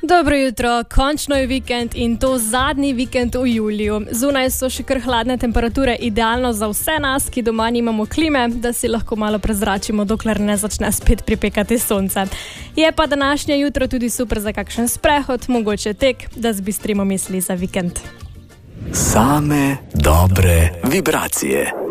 Dobro jutro, končno je vikend in to zadnji vikend v juliju. Zunaj so še kar hladne temperature, idealno za vse nas, ki doma nimamo klime, da si lahko malo prezračimo, dokler ne začne spet pripekati sonce. Je pa današnje jutro tudi super za kakšen sprehod, mogoče tek, da zbistrimo misli za vikend. Same dobre vibracije.